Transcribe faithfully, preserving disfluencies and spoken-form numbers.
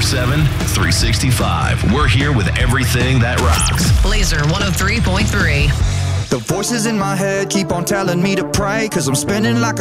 twenty-four seven, three sixty-five. We're here with everything that rocks. Laser one oh three point three. The voices in my head keep on telling me to pray, 'cause I'm spinning like